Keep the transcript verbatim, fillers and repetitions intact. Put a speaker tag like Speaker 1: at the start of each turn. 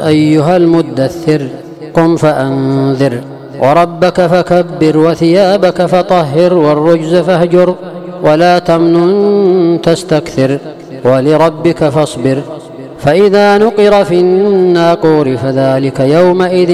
Speaker 1: أيها المدثر قم فأنذر وربك فكبر وثيابك فطهر والرجز فاهجر ولا تمنن تستكثر ولربك فاصبر فإذا نقر في الناقور فذلك يومئذ